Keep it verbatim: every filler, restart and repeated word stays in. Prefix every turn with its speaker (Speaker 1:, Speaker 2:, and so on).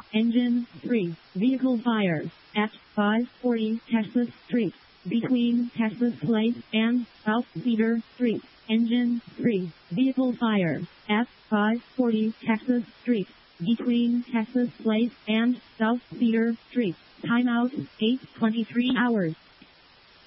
Speaker 1: Engine three. Vehicle fire at five forty Texas Street, between Texas Place and South Cedar Street. Engine three. Vehicle fire at five forty Texas Street, between Texas Place and South Cedar Street. Timeout eight twenty-three hours.